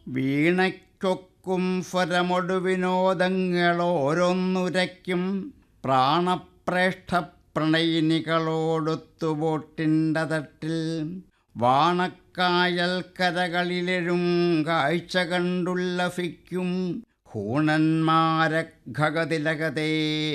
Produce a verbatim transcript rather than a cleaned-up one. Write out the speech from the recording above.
വീണയ്ക്കൊക്കും സ്വരമൊടു വിനോദങ്ങളോരോന്നുരയ്ക്കും പ്രാണപ്രേഷ്ഠ പ്രണയിനികളോടൊത്തുബോട്ടിൻ്റെ തട്ടിൽ വാണക്കായൽ കരകളിലെഴും കാഴ്ച കണ്ടുല്ലസിക്കും ഹൂണന്മാരെ ഖഗതിലകതേ